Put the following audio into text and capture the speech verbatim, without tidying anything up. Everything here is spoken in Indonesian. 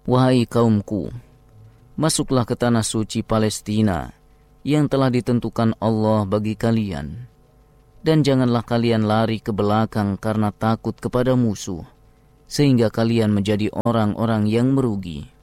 Wahai kaumku, masuklah ke tanah suci Palestina yang telah ditentukan Allah bagi kalian, dan janganlah kalian lari ke belakang karena takut kepada musuh, sehingga kalian menjadi orang-orang yang merugi.